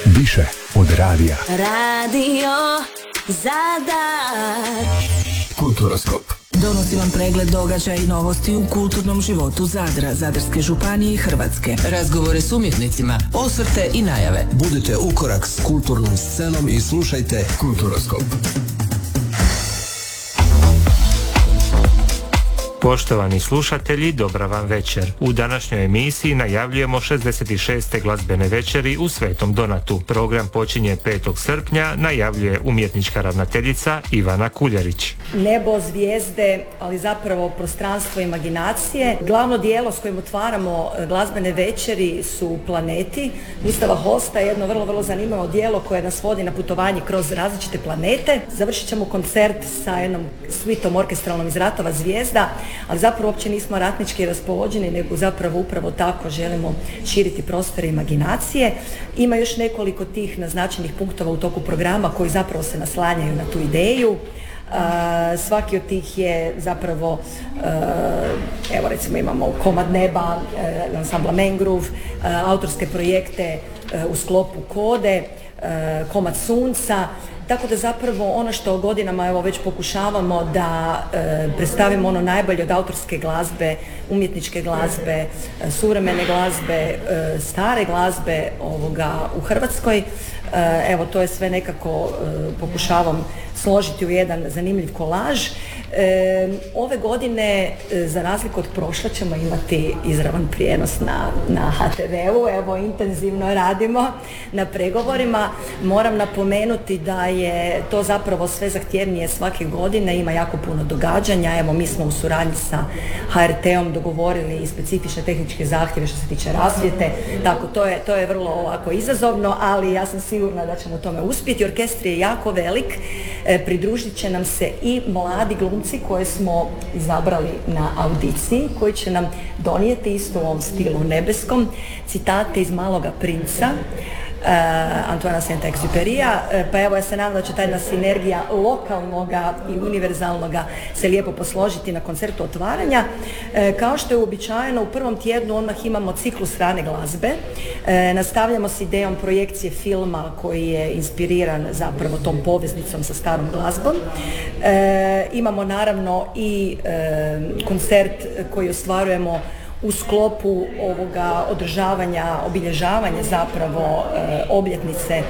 Više od radija. Radio Zadar. Kulturoskop. Donosi vam pregled događaja i novosti u kulturnom životu Zadra, Zadarske županije i Hrvatske. Razgovore s umjetnicima, osvrte i najave. Budite ukorak s kulturnom scenom i slušajte Kulturoskop. Poštovani slušatelji, dobra vam večer. U današnjoj emisiji najavljujemo 66. glazbene večeri u Svetom Donatu. Program počinje 5. srpnja, najavljuje umjetnička ravnateljica Ivana Kuljarić. Nebo, zvijezde, ali zapravo prostranstvo imaginacije. Glavno dijelo s kojim otvaramo glazbene večeri su planeti. Gustava Holsta je jedno vrlo zanimljivo dijelo koje nas vodi na putovanje kroz različite planete. Završit ćemo koncert sa jednom svitom orkestralnom iz Ratova zvijezda, ali zapravo uopće nismo ratnički raspoloženi, nego zapravo upravo tako želimo širiti prostore imaginacije. Ima još nekoliko tih naznačenih punktova u toku programa koji zapravo se naslanjaju na tu ideju. Svaki od tih je zapravo, evo recimo imamo Komad neba, ansambla Mangrove, autorske projekte u sklopu Kode, Komad sunca. Tako da zapravo ono što godinama evo već pokušavamo da predstavimo ono najbolje od autorske glazbe, umjetničke glazbe, suvremene glazbe, stare glazbe u Hrvatskoj. Evo to je sve nekako pokušavam složiti u jedan zanimljiv kolaž. Ove godine, za razliku od prošle, ćemo imati izravan prijenos na HTV-u. Evo, intenzivno radimo na pregovorima. Moram napomenuti da je to zapravo sve zahtjevnije svake godine. Ima jako puno događanja. Evo, mi smo u suradnji sa HRT-om dogovorili i specifične tehničke zahtjeve što se tiče rasvjete. Tako, to je vrlo ovako izazovno, ali ja sam sigurna da ćemo u tome uspjeti. Orkestar je jako velik. Pridružit će nam se i mladi glumci koje smo izabrali na audiciji, koji će nam donijeti isto u ovom stilu nebeskom citate iz Maloga princa Antoana Saint-Exupéryja. Pa evo, ja se nadam da će ta sinergija lokalnoga i univerzalnoga se lijepo posložiti na koncertu otvaranja. Kao što je uobičajeno, u prvom tjednu odmah imamo ciklus rane glazbe. Nastavljamo s idejom projekcije filma koji je inspiriran zapravo tom poveznicom sa starom glazbom. Imamo naravno i koncert koji ostvarujemo u sklopu ovoga održavanja, obilježavanja zapravo obljetnice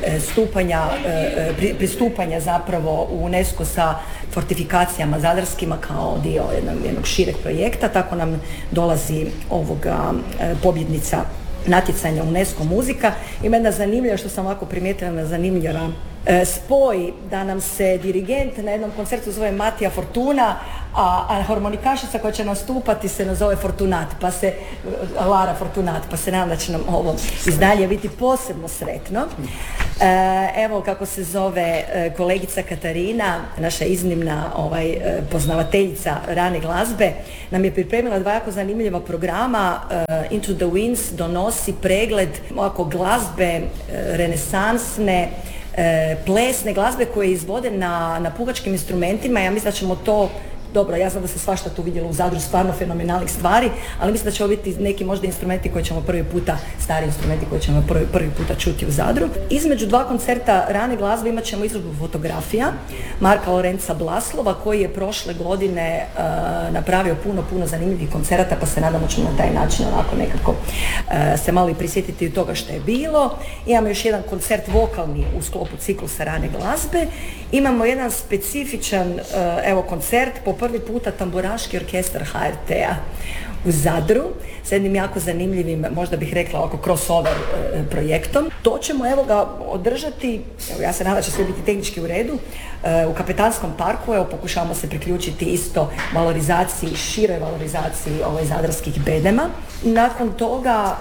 pristupanja zapravo u UNESCO sa fortifikacijama zadarskima kao dio jednog šireg projekta. Tako nam dolazi pobjednica natjecanja UNESCO muzika. Ima jedna zanimljiva, što sam ovako primijetila, zanimljiva spoj da nam se dirigent na jednom koncertu zove Matija Fortuna, a harmonikašica koja će nastupati se nazove Fortunat, Lara Fortunat, pa se nadam da će nam ovo izdanje biti posebno sretno. Evo kako se zove kolegica Katarina, naša iznimna poznavateljica rane glazbe, nam je pripremila dva jako zanimljiva programa. Into the Winds donosi pregled ovako glazbe renesansne, plesne glazbe koje izvode na puhačkim instrumentima. Ja mislim da ćemo to, dobro, ja znam da se svašta tu vidjelo u Zadru, stvarno fenomenalnih stvari, ali mislim da će ovo biti neki možda instrumenti koji ćemo stari instrumenti koji ćemo prvi puta čuti u Zadru. Između dva koncerta rane glazbe imat ćemo izložbu fotografija Marka Lorenza Blaslova, koji je prošle godine napravio puno zanimljivih koncerata, pa se nadamo ćemo na taj način onako nekako se malo i prisjetiti toga što je bilo. Imamo još jedan koncert vokalni u sklopu ciklusa rane glazbe. Imamo jedan specifičan koncert, po prvi puta tamburaški orkestar HRT-a u Zadru s jednim jako zanimljivim, možda bih rekla ovako crossover projektom. To ćemo ga održati, ja se nadam da će sve biti tehnički u redu, u Kapetanskom parku. Pokušavamo se priključiti isto široj valorizaciji zadarskih bedema. Nakon toga,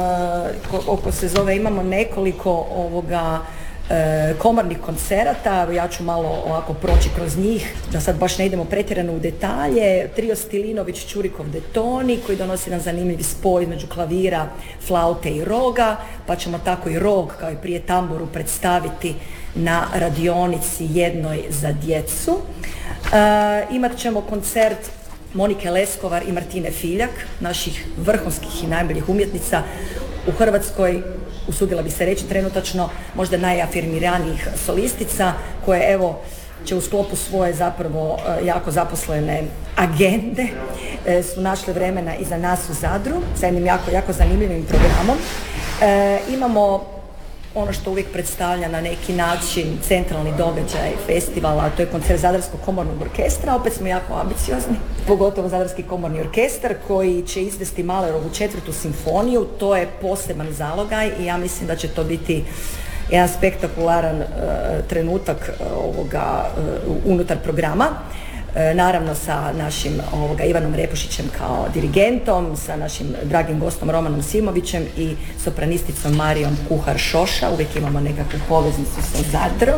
imamo nekoliko komornih koncerata. Ja ću malo ovako proći kroz njih, da sad baš ne idemo pretjerano u detalje. Trio Stilinović, Čurikov, Detoni, koji donosi nam zanimljivi spoj između klavira, flaute i roga, pa ćemo tako i rog, kao i prije tamburu, predstaviti na radionici jednoj za djecu. Imat ćemo koncert Monike Leskovar i Martine Filjak, naših vrhunskih i najboljih umjetnica u Hrvatskoj, usudila bi se reći trenutačno, možda najafirmiranijih solistica koje evo će u sklopu svoje zapravo jako zaposlene agende su našle vremena i za nas u Zadru sa jednim jako zanimljivim programom. Imamo ono što uvijek predstavlja na neki način centralni događaj festivala, a to je koncert Zadarskog komornog orkestra. Opet smo jako ambiciozni, pogotovo Zadarski komorni orkestar koji će izvesti Mahlerovu 4. simfoniju. To je poseban zalogaj i ja mislim da će to biti jedan spektakularan trenutak unutar programa. Naravno sa našim Ivanom Repušićem kao dirigentom, sa našim dragim gostom Romanom Simovićem i sopranisticom Marijom Kuhar-Šoša. Uvijek imamo nekakvu poveznicu sa Zadrom.